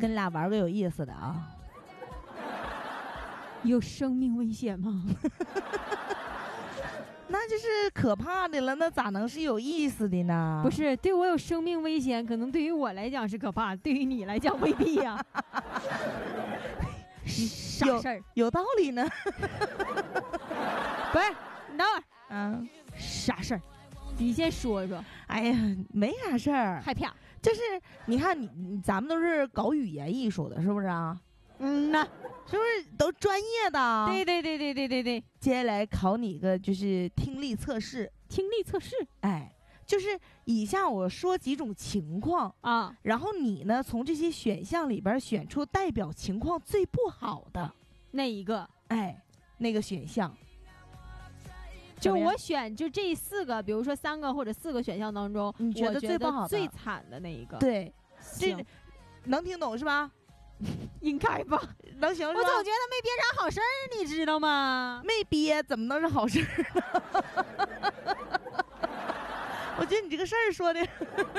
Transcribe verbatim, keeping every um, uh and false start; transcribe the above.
跟你俩玩个有意思的啊。 有生命危险吗？ 那就是可怕的了，那咋能是有意思的呢？ 不是，对我有生命危险，可能对于我来讲是可怕，对于你来讲未必呀、啊。啥事儿？ 有道理呢。 不是，你等会儿， 嗯， 啥事儿？你先说说。 哎呀，没啥事儿， 害怕。 就是你看你，你咱们都是搞语言艺术的，是不是啊？ 嗯呐， 是不是都专业的？ 对对对对对对对。 接下来考你一个就是听力测试。 听力测试， 哎，就是以下我说几种情况啊， 然后你呢从这些选项里边选出代表情况最不好的那一个， 哎，那个选项。 就我选就这四个，比如说三个或者四个选项当中， 你觉得最不好的、 最惨的那一个。 对，这能听懂是吧？ 应该吧， 能行是吧？ 我总觉得没憋啥好事儿，你知道吗？ 没憋怎么能是好事儿呢？我觉得你这个事儿说的